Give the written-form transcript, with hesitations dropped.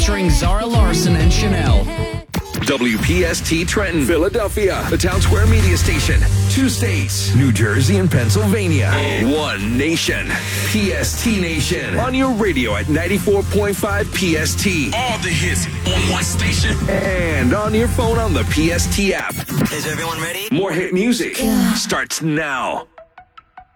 featuring Zara Larson and Chanel. WPST Trenton, Philadelphia, the Town Square Media Station. 2 states, New Jersey and Pennsylvania. 1 nation, PST Nation. On your radio at 94.5 PST. All the hits on one station. And on your phone on the PST app. Is everyone ready? More hit music starts now.